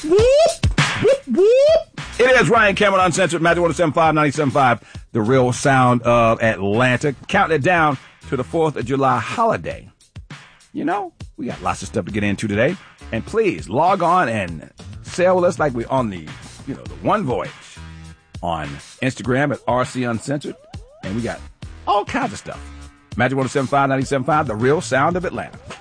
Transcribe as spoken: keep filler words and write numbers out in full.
It is Ryan Cameron Uncensored, Magic one oh seven point five, ninety-seven point five, the real sound of Atlanta. Counting it down to the fourth of July holiday. You know, we got lots of stuff to get into today. And please log on and sail with us like we're on the, you know, the One Voyage on Instagram at R C Uncensored. And we got all kinds of stuff. Magic one oh seven point five, ninety-seven point five, the real sound of Atlanta.